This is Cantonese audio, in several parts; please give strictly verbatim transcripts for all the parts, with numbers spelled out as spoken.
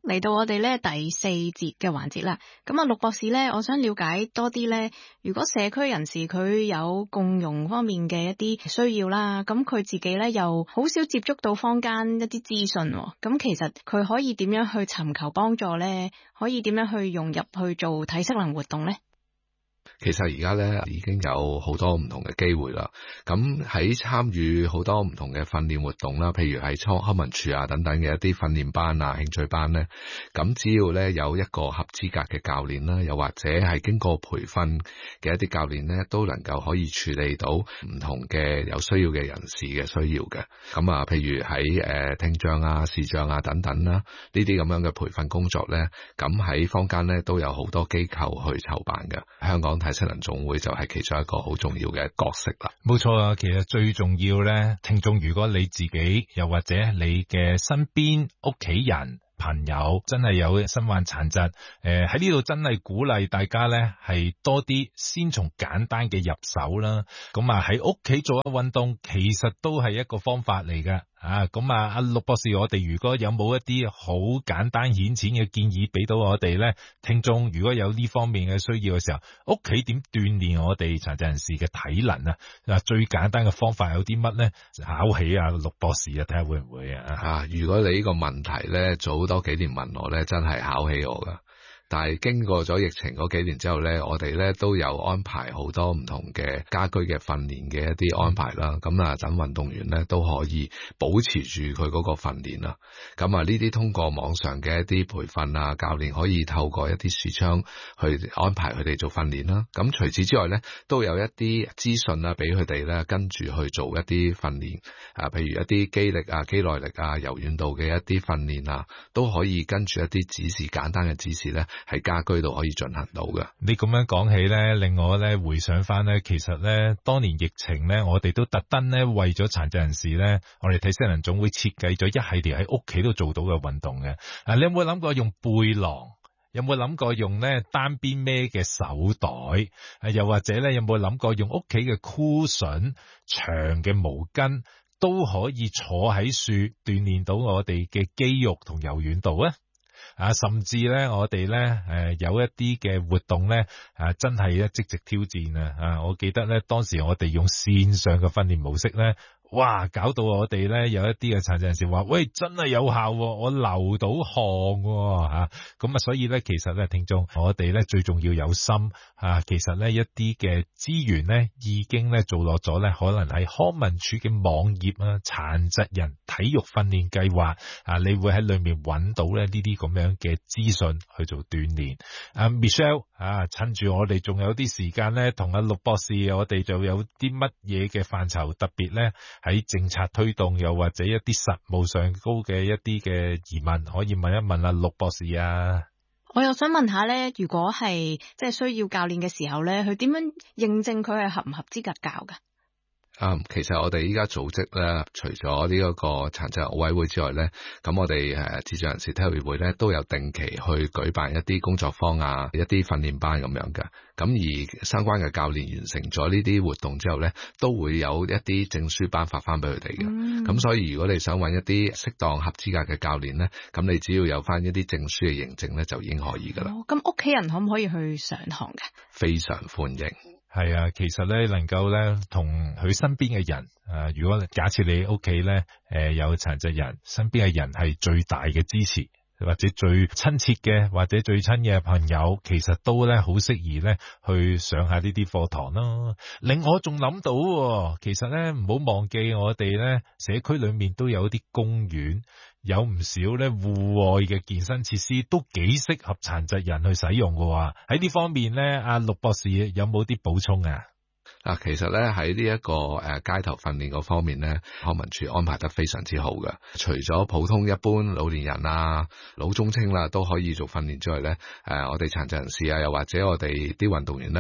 嚟到我哋咧第四節嘅環節啦，咁啊陸博士咧，我想了解多啲咧，如果社區人士佢有共融方面嘅一啲需要啦，咁佢自己咧又好少接觸到坊間一啲資訊，咁其實佢可以點樣去尋求幫助咧？可以點樣去融入去做體適能活動咧？ 其實而家咧已經有好多唔同嘅機會啦，咁喺參與好多唔同嘅訓練活動啦，譬如喺康康文署啊等等嘅一啲訓練班啊、興趣班咧，咁只要咧有一個合資格嘅教練啦，又或者係經過培訓嘅一啲教練咧，都能夠可以處理到唔同嘅有需要嘅人士嘅需要嘅。咁啊，譬如喺誒聽障啊、視障啊等等啦，呢啲咁樣嘅培訓工作咧，咁喺坊間咧都有好多機構去籌辦嘅。香港體適能總會就係其中一個好重要嘅角色啦。 冇錯啊，其實最重要咧，聽眾如果你自己又或者你嘅身邊屋企人朋友真係有身患殘疾，誒喺呢度真係鼓勵大家咧係多啲先從簡單嘅入手啦。咁啊喺屋企做一運動，其實都係一個方法嚟㗎。啊，咁啊，阿陸博士，我哋如果有冇一啲好簡單顯淺嘅建議俾到我哋咧，聽眾如果有呢方面嘅需要嘅時候，屋企點鍛煉我哋殘疾人士嘅體能啊？嗱，最簡單嘅方法有啲乜咧？考起啊，陸博士啊，睇下會唔會啊？ 啊，如果你呢個問題咧早多幾年問我咧，真係考起我噶。但係經過咗疫情嗰幾年之後咧，我哋咧都有安排好多唔同嘅家居嘅訓練嘅一啲安排啦。咁啊，等運動員咧都可以保持住佢嗰個訓練啦。咁啊，呢啲通過網上嘅一啲培訓啊，教練可以透過一啲視窗去安排佢哋做訓練啦。咁除此之外咧，都有一啲資訊啊，俾佢哋咧跟住去做一啲訓練啊，譬如一啲肌力啊、肌耐力啊、柔軟度嘅一啲訓練啊，都可以跟住一啲指示簡單嘅指示咧。喺家居度可以進行到嘅。 你咁樣講起咧，令我咧回想翻咧，其實咧當年疫情咧，我哋都特登咧為咗殘疾人士咧，我哋體適能總會設計咗一系列喺屋企都做到嘅運動嘅。啊，你有冇諗過用背囊？有冇諗過用咧單邊孭嘅手袋？啊，又或者咧有冇諗過用屋企嘅 cushion 長嘅毛巾都可以坐喺樹鍛煉到我哋嘅肌肉同柔軟度啊？啊，甚至咧，我哋咧，誒，有一啲嘅活動咧，啊，真係咧即席挑戰啊！啊，我記得咧，當時我哋用線上嘅訓練模式咧。哇！搞到我哋咧有一啲嘅殘疾人士話：喂，真係有效，我流到汗吓。咁啊，所以咧，其實咧，聽眾，我哋咧最重要有心啊。其實咧，一啲嘅資源咧已經咧做落咗咧，可能喺康文署嘅網頁啊，殘疾人體育訓練計劃啊，你會喺裏面揾到咧呢啲咁樣嘅資訊去做鍛煉。啊 Michelle 啊，趁住我哋仲有啲時間咧，同阿陸博士，我哋就有啲乜嘢嘅範疇特別咧？喺政策推動又或者一啲實務上高嘅一啲嘅疑問，可以問一問阿陸博士啊。 我又想問下咧，如果係即係需要教練嘅時候咧，佢點樣認證佢係合唔合資格教㗎？ 啊、嗯，其實我哋依家組織咧，除咗呢一個殘疾奧委會之外咧，咁我哋誒智障人士體育協會咧都有定期去舉辦一啲工作坊啊，一啲訓練班咁樣嘅。咁而相關嘅教練完成咗呢啲活動之後咧，都會有一啲證書頒發翻俾佢哋嘅。咁、嗯、所以如果你想揾一啲適當合資格嘅教練咧，咁你只要有翻一啲證書嘅認證咧，就已經可以噶啦。 咁屋企人可唔可以去上堂嘅？ 非常歡迎。 係啊，其實咧能夠咧同佢身邊嘅人，誒、呃，如果假設你屋企咧誒有殘疾人，身邊嘅人係最大嘅支持，或者最親切嘅，或者最親嘅朋友，其實都咧好適宜咧去上下呢啲課堂咯。令我仲諗到，其實咧唔好忘記我哋咧社區裏面都有啲公園。有唔少咧戶外嘅健身設施都幾適合殘疾人去使用嘅喎。喺呢方面咧，阿陸博士有冇啲補充啊？ 嗱，其實咧喺呢一個誒街頭訓練嗰方面咧，康文署安排得非常之好嘅。除咗普通一般老年人啊、老中青啦都可以做訓練之外咧，誒我哋殘疾人士啊，又或者我哋啲運動員咧，都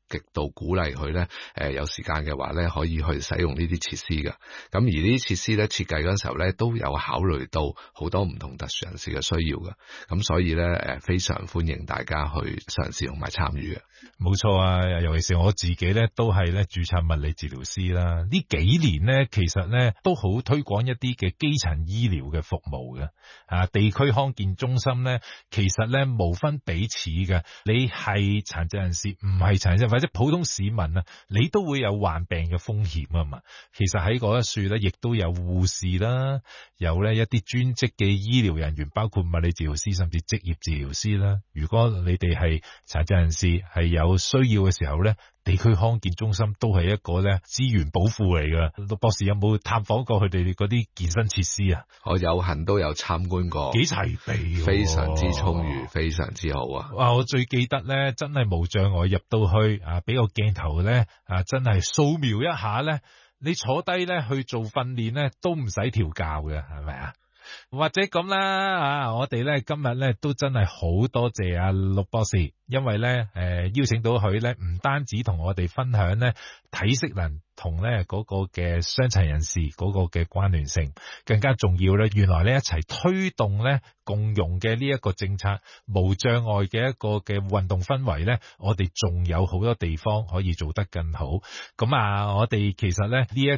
極度鼓勵佢咧，誒有時間嘅話咧，可以去使用呢啲設施噶。咁而呢啲設施咧設計嗰陣時候咧，都有考慮到好多唔同特殊人士嘅需要噶。咁所以咧，誒非常歡迎大家去嘗試同埋參與嘅。 冇錯啊，尤其是我自己咧，都係咧註冊物理治療師啦。呢幾年咧，其實咧都好推廣一啲嘅基層醫療嘅服務嘅。啊，地區康健中心咧，其實咧無分彼此嘅。你係殘疾人士，唔係殘疾或者普通市民啊，你都會有患病嘅風險啊嘛。其實喺嗰一處咧，亦都有護士啦，有咧一啲專職嘅醫療人員，包括物理治療師甚至職業治療師啦。如果你哋係殘疾人士，係有需要嘅時候咧，地區康健中心都係一個咧資源寶庫嚟㗎。陸博士有冇探訪過佢哋嗰啲健身設施啊？ 我有幸都有參觀過， 幾齊備， 非常之充裕，非常之好啊！ 哇！我最記得咧，真係無障礙入到去啊，俾個鏡頭咧啊，真係掃描一下咧，你坐低咧去做訓練咧，都唔使調教嘅，係咪啊？或者咁啦啊！我哋咧今日咧都真係好多謝阿陸博士，因為咧誒、呃、邀請到佢咧，唔單止同我哋分享咧體適能同咧嗰個嘅傷殘人士嗰個嘅關聯性，更加重要咧，原來咧一齊推動咧共融嘅呢一個政策，無障礙嘅一個嘅運動氛圍咧，我哋仲有好多地方可以做得更好。咁啊，我哋其實咧呢一